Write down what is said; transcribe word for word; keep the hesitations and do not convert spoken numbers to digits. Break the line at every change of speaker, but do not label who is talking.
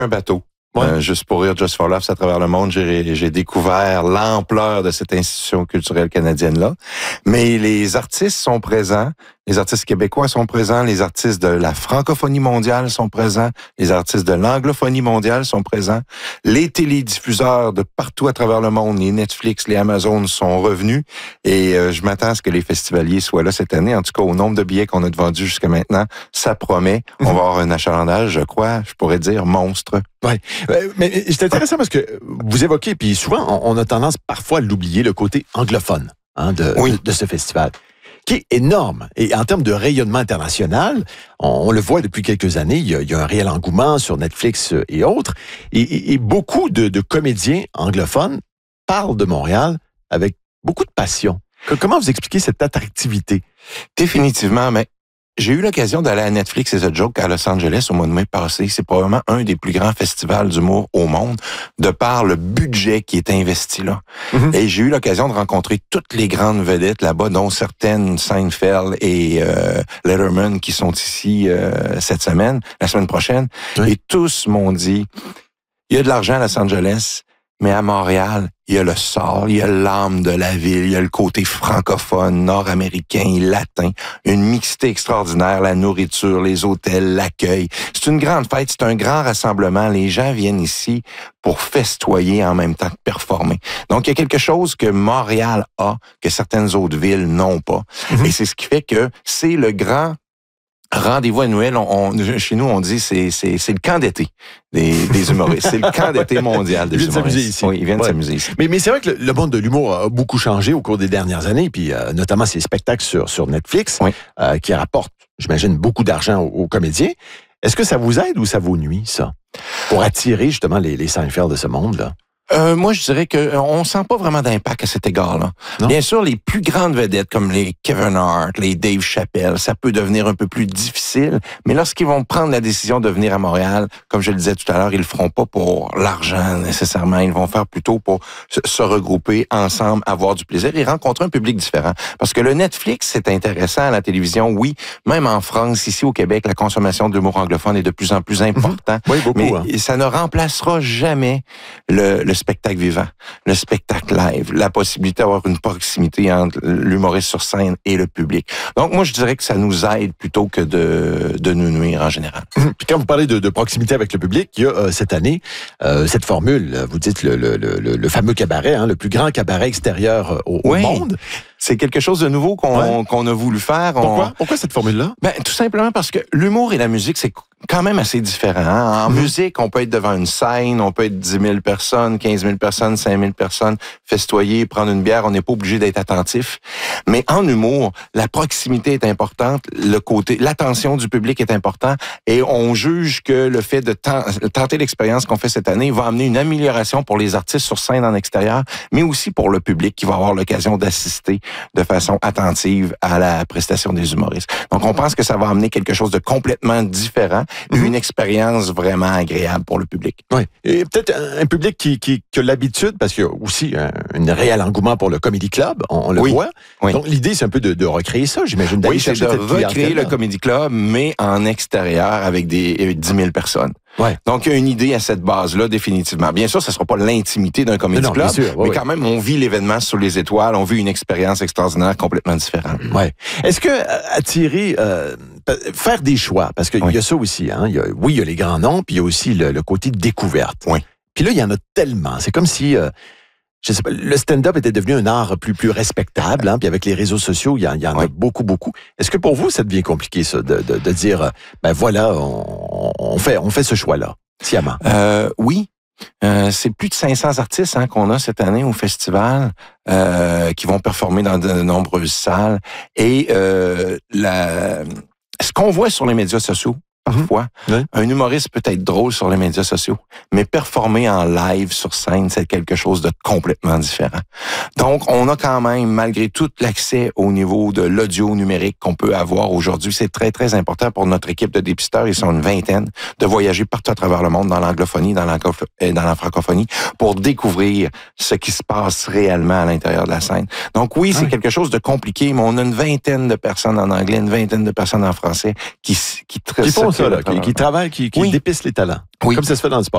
un bateau.
Ouais.
Euh, juste pour rire, Just for Laughs à travers le monde, j'ai, j'ai découvert l'ampleur de cette institution culturelle canadienne-là. Mais les artistes sont présents, les artistes québécois sont présents, les artistes de la francophonie mondiale sont présents, les artistes de l'anglophonie mondiale sont présents. Les télédiffuseurs de partout à travers le monde, les Netflix, les Amazon sont revenus. Et euh, je m'attends à ce que les festivaliers soient là cette année. En tout cas, au nombre de billets qu'on a vendus jusqu'à maintenant, ça promet. Mm-hmm. On va avoir un achalandage, je crois, je pourrais dire, monstre.
Oui, mais c'est intéressant parce que vous évoquez, puis souvent, on a tendance parfois à l'oublier, le côté anglophone hein, de, oui. de, de ce festival, qui est énorme. Et en termes de rayonnement international, on, on le voit depuis quelques années, il y, a, il y a un réel engouement sur Netflix et autres, et, et, et beaucoup de, de comédiens anglophones parlent de Montréal avec beaucoup de passion. Comment vous expliquez cette attractivité?
Définitivement, mais j'ai eu l'occasion d'aller à Netflix et The Joke à Los Angeles au mois de mai passé. C'est probablement un des plus grands festivals d'humour au monde, de par le budget qui est investi là. Mm-hmm. Et j'ai eu l'occasion de rencontrer toutes les grandes vedettes là-bas, dont certaines Seinfeld et euh, Letterman qui sont ici euh, cette semaine, la semaine prochaine. Oui. Et tous m'ont dit, il y a de l'argent à Los Angeles, mais à Montréal, il y a le soul, il y a l'âme de la ville, il y a le côté francophone, nord-américain, latin, une mixité extraordinaire, la nourriture, les hôtels, l'accueil. C'est une grande fête, c'est un grand rassemblement. Les gens viennent ici pour festoyer en même temps que performer. Donc, il y a quelque chose que Montréal a, que certaines autres villes n'ont pas. Mm-hmm. Et c'est ce qui fait que c'est le grand rendez-vous annuel. On, on, chez nous, on dit c'est c'est c'est le camp d'été des, des humoristes. C'est le camp d'été mondial des humoristes. Ils viennent s'amuser ici. Oui, ils viennent ouais. s'amuser ici.
Mais mais c'est vrai que le, le monde de l'humour a beaucoup changé au cours des dernières années, puis euh, notamment ces spectacles sur sur Netflix oui. euh, qui rapportent, j'imagine, beaucoup d'argent aux, aux comédiens. Est-ce que ça vous aide ou ça vous nuit ça pour attirer justement les les Seinfeld de ce monde-là?
Euh, moi, je dirais que on sent pas vraiment d'impact à cet égard-là. Non? Bien sûr, les plus grandes vedettes comme les Kevin Hart, les Dave Chappelle, ça peut devenir un peu plus difficile, mais lorsqu'ils vont prendre la décision de venir à Montréal, comme je le disais tout à l'heure, ils le feront pas pour l'argent nécessairement, ils vont faire plutôt pour se, se regrouper ensemble, avoir du plaisir et rencontrer un public différent. Parce que le Netflix, c'est intéressant à la télévision, oui, même en France, ici au Québec, la consommation de l'humour anglophone est de plus en plus important.
Oui, beaucoup,
mais
hein.
ça ne remplacera jamais le, le spectacle vivant, le spectacle live, la possibilité d'avoir une proximité entre l'humoriste sur scène et le public. Donc, moi, je dirais que ça nous aide plutôt que de, de nous nuire en général.
Puis quand vous parlez de, de proximité avec le public, il y a euh, cette année, euh, cette formule, vous dites le, le, le, le fameux cabaret, hein, le plus grand cabaret extérieur au,
oui.
au monde.
C'est quelque chose de nouveau qu'on, ouais. qu'on a voulu faire.
Pourquoi?
On...
Pourquoi cette formule-là?
Ben, tout simplement parce que l'humour et la musique, c'est quand même assez différent. Hein? En mmh. musique, on peut être devant une scène, on peut être dix mille personnes, quinze mille personnes, cinq mille personnes, festoyer, prendre une bière, on n'est pas obligé d'être attentif. Mais en humour, la proximité est importante, le côté, l'attention du public est important et on juge que le fait de tenter l'expérience qu'on fait cette année va amener une amélioration pour les artistes sur scène en extérieur, mais aussi pour le public qui va avoir l'occasion d'assister de façon attentive à la prestation des humoristes. Donc, on pense que ça va amener quelque chose de complètement différent, mm-hmm. une expérience vraiment agréable pour le public.
Oui. Et peut-être un public qui, qui, qui a l'habitude, parce qu'il y a aussi un, un réel engouement pour le Comedy Club, on, on le
oui.
voit.
Oui.
Donc, l'idée, c'est un peu de, de recréer ça, j'imagine.
Oui, c'est de recréer le Comedy Club, mais en extérieur avec des dix mille personnes.
Ouais.
Donc, il y a une idée à cette base-là, définitivement. Bien sûr, ce ne sera pas l'intimité d'un comédie club, sûr, ouais, mais quand ouais. même, on vit l'événement sous les étoiles, on vit une expérience extraordinaire complètement différente.
Ouais. Est-ce que attirer, euh, faire des choix, parce qu'il oui. y a ça aussi, hein, il y a, oui, il y a les grands noms, puis il y a aussi le, le côté de découverte.
Oui.
Puis là, il y en a tellement. C'est comme si... Euh, je sais pas, le stand-up était devenu un art plus plus respectable, hein, puis avec les réseaux sociaux, il y en, il y en oui. a beaucoup, beaucoup. Est-ce que pour vous, ça devient compliqué, ça, de, de, de dire, ben voilà, on, on fait on fait ce choix-là, sciemment?
Euh, oui. Euh, c'est plus de cinq cents artistes hein, qu'on a cette année au festival euh, qui vont performer dans de nombreuses salles. Et euh, la, ce qu'on voit sur les médias sociaux, parfois, mmh. oui. un humoriste peut être drôle sur les médias sociaux, mais performer en live sur scène, c'est quelque chose de complètement différent. Donc, on a quand même, malgré tout, l'accès au niveau de l'audio numérique qu'on peut avoir aujourd'hui. C'est très, très important pour notre équipe de dépisteurs, ils sont une vingtaine, de voyager partout à travers le monde, dans l'anglophonie, dans, et dans la francophonie, pour découvrir ce qui se passe réellement à l'intérieur de la scène. Donc oui, c'est oui. quelque chose de compliqué, mais on a une vingtaine de personnes en anglais, une vingtaine de personnes en français qui, qui,
qui font ça, là, qui, qui travaillent, qui, qui oui. dépistent les talents.
Oui.
Comme ça se fait dans le sport.